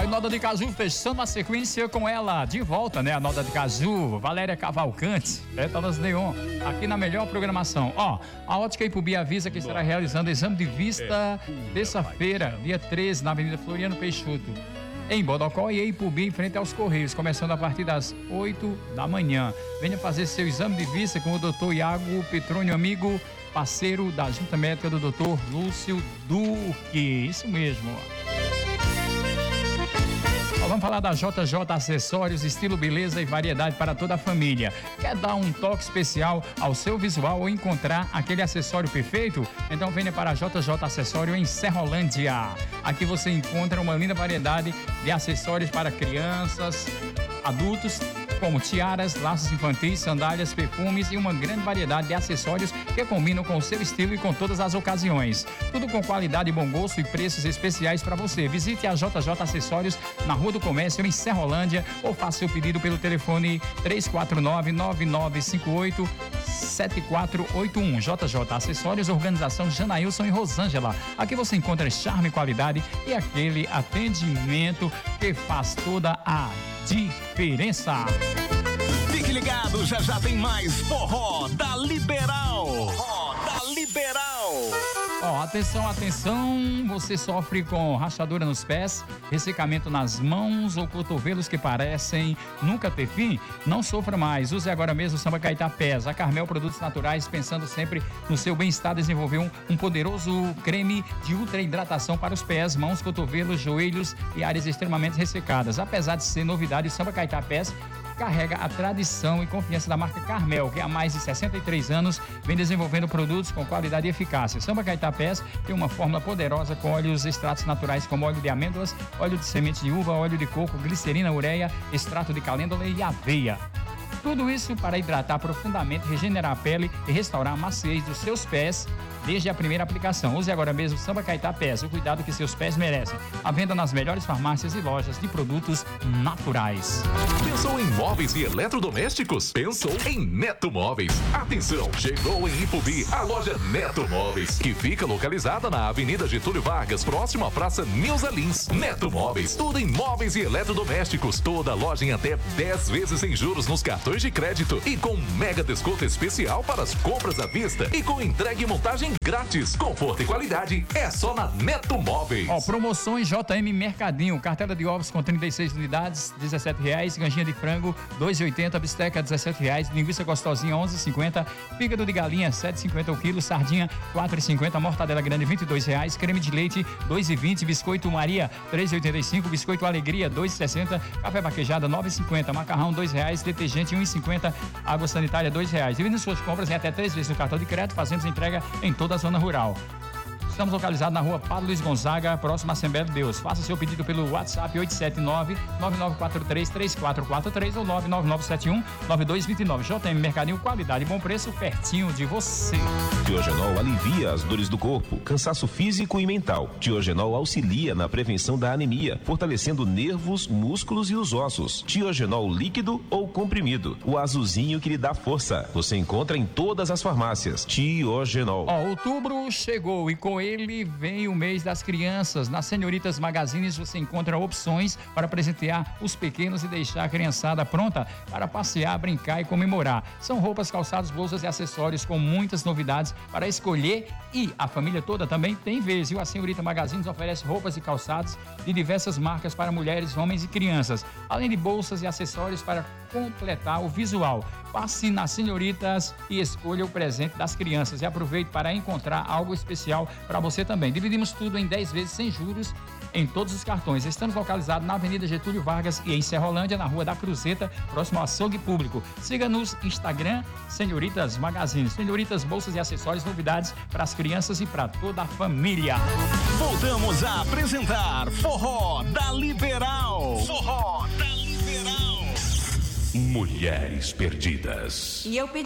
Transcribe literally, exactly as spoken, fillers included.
Aí, Noda de Caju, fechando a sequência com ela, de volta, né? A Noda de Caju, Valéria Cavalcante, Pétalas Neon, aqui na melhor programação. Ó, a Ótica Ipubi avisa que estará realizando exame de vista terça-feira, dia treze, na Avenida Floriano Peixoto, em Bodocó e Ipubi, em frente aos Correios, começando a partir das oito da manhã. Venha fazer seu exame de vista com o doutor Iago Petrônio, amigo, parceiro da Junta Médica do doutor Lúcio Duque. Isso mesmo, ó. Vamos falar da J J Acessórios, estilo, beleza e variedade para toda a família. Quer dar um toque especial ao seu visual ou encontrar aquele acessório perfeito? Então venha para a J J Acessório em Serrolândia. Aqui você encontra uma linda variedade de acessórios para crianças, adultos, como tiaras, laços infantis, sandálias, perfumes e uma grande variedade de acessórios que combinam com o seu estilo e com todas as ocasiões. Tudo com qualidade, bom gosto e preços especiais para você. Visite a J J Acessórios na Rua do Comércio, em Serrolândia, ou faça seu pedido pelo telefone três quatro nove, nove nove cinco oito, sete quatro oito um. J J Acessórios, organização Janailson e Rosângela. Aqui você encontra charme, qualidade e aquele atendimento que faz toda a diferença. Fique ligado, já já tem mais Forró da Liberal. Forró da Liberal. Ó, oh, atenção, atenção, você sofre com rachadura nos pés, ressecamento nas mãos ou cotovelos que parecem nunca ter fim? Não sofra mais, use agora mesmo o Samba Caetá Pés. A Carmel Produtos Naturais, pensando sempre no seu bem-estar, desenvolveu um, um poderoso creme de ultra hidratação para os pés, mãos, cotovelos, joelhos e áreas extremamente ressecadas. Apesar de ser novidade, o Samba Caetá Pés carrega a tradição e confiança da marca Carmel, que há mais de sessenta e três anos vem desenvolvendo produtos com qualidade e eficácia. Samba Caetá Pés tem uma fórmula poderosa com óleos extratos naturais como óleo de amêndoas, óleo de semente de uva, óleo de coco, glicerina, ureia, extrato de calêndula e aveia. Tudo isso para hidratar profundamente, regenerar a pele e restaurar a maciez dos seus pés desde a primeira aplicação. Use agora mesmo Samba Caetá Pés, o cuidado que seus pés merecem. A venda nas melhores farmácias e lojas de produtos naturais. Pensou em móveis e eletrodomésticos? Pensou em Neto Móveis. Atenção, chegou em Ipubi a loja Neto Móveis, que fica localizada na Avenida Getúlio Vargas, próximo à Praça Nilza Lins. Neto Móveis, tudo em móveis e eletrodomésticos. Toda loja em até dez vezes sem juros nos cartões de crédito e com mega desconto especial para as compras à vista e com entrega e montagem grátis. Conforto e qualidade é só na Neto Móveis. Ó, promoções J M Mercadinho, cartela de ovos com trinta e seis unidades, dezessete reais, ganjinha de frango, dois e oitenta, bisteca, dezessete reais, linguiça gostosinha, onze e cinquenta, fígado de galinha, sete e cinquenta o quilo, sardinha, quatro e cinquenta, mortadela grande, vinte e dois reais, creme de leite, dois e vinte, biscoito Maria, três e oitenta e cinco, biscoito Alegria, dois e sessenta, café vaquejada, nove e cinquenta, macarrão, dois reais, detergente, um e cinquenta, água sanitária, dois reais. Divide suas compras em até três vezes no cartão de crédito, fazemos entrega em toda a zona rural. Estamos localizados na rua Padre Luiz Gonzaga, próximo à Assembleia de Deus. Faça seu pedido pelo WhatsApp oito sete nove, nove nove quatro três, três quatro quatro três ou nove nove nove sete um, nove dois dois nove. J M Mercadinho, qualidade e bom preço, pertinho de você. Diogenol alivia as dores do corpo, cansaço físico e mental. Diogenol auxilia na prevenção da anemia, fortalecendo nervos, músculos e os ossos. Diogenol líquido ou comprimido, o azulzinho que lhe dá força. Você encontra em todas as farmácias. Diogenol. Ó, outubro chegou e com ele vem o mês das crianças. Nas Senhoritas Magazines você encontra opções para presentear os pequenos e deixar a criançada pronta para passear, brincar e comemorar. São roupas, calçados, bolsas e acessórios com muitas novidades para escolher e a família toda também tem vez. E a Senhorita Magazines oferece roupas e calçados de diversas marcas para mulheres, homens e crianças, além de bolsas e acessórios para completar o visual. Passe nas Senhoritas e escolha o presente das crianças e aproveite para encontrar algo especial para você também. Dividimos tudo em dez vezes sem juros em todos os cartões. Estamos localizados na Avenida Getúlio Vargas e em Serrolândia, na Rua da Cruzeta, próximo ao açougue público. Siga-nos Instagram, Senhoritas Magazines. Senhoritas, bolsas e acessórios, novidades para as crianças e para toda a família. Voltamos a apresentar Forró da Liberal. Forró da Liberal. Mulheres Perdidas. E eu pedi